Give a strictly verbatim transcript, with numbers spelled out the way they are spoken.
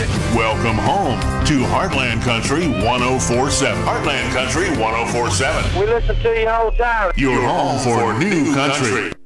music. Welcome home to Heartland Country ten forty-seven. Heartland Country ten forty-seven. We listen to you all the time. Your home for new country.